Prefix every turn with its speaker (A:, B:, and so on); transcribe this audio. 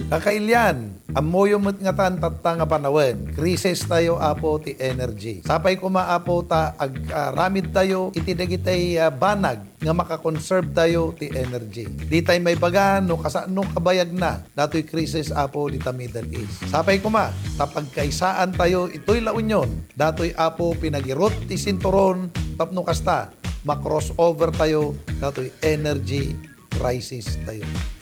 A: Kakailyan, amoyo mo't nga tan tatta nga panawen. Krisis tayo apo ti energy. Sapay kumaapo ta ramid tayo itidagitay banag nga makakonserve tayo ti energy. Di tayo may baga no kasano kabayag na dato'y krisis apo di ta Middle East. Sapay kuma, tapagkaisaan tayo ito'y La Union. Dato'y apo pinagirot ti sinturon tapno kasta. Ma-crossover tayo dato'y energy crisis tayo.